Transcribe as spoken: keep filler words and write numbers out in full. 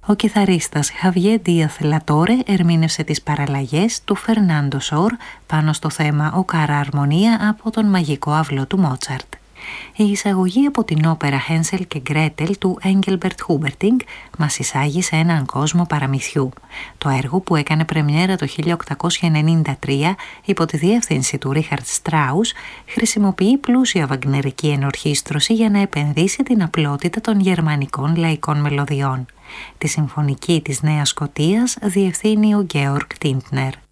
Ο κιθαρίστας Χαβιέ Ντίαθ Λατόρε ερμήνευσε τις παραλλαγές του Φερνάντο Σόρ πάνω στο θέμα «Ο Κάρα Αρμονία» από τον μαγικό αυλό του Μότσαρτ. Η εισαγωγή από την όπερα Χένσελ και Γκρέτελ του Έγγελμπερτ Χούμπερτινγκ μας εισάγει σε έναν κόσμο παραμυθιού. Το έργο, που έκανε πρεμιέρα το χίλια οκτακόσια ενενήντα τρία υπό τη διεύθυνση του Ρίχαρτ Στράους, χρησιμοποιεί πλούσια βαγνερική ενορχήστρωση για να επενδύσει την απλότητα των γερμανικών λαϊκών μελωδιών. Τη συμφωνική της Νέας Σκωτίας διευθύνει ο Γκέοργκ Τίντνερ.